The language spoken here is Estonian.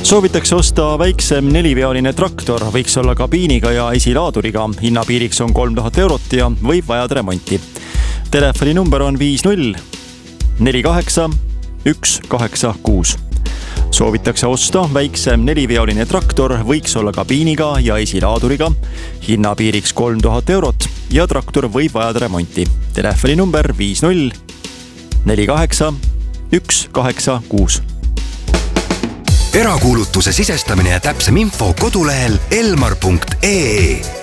Soovitakse osta väiksem 4-veoline traktor, võiks olla kabiiniga ja esilaaduriga. Hinnapiiriks on 3000 eurot ja võib vajada remonti. Telefoninumber on 50 48 186. Soovitakse osta väiksem 4-veoline traktor, võiks olla kabiiniga ja esilaaduriga. Hinnapiiriks 3000 eurot ja traktor võib vajada remonti. Telefoninumber 50 48 186. Erakuulutuse sisestamine ja täpsem info kodulehel elmar.ee.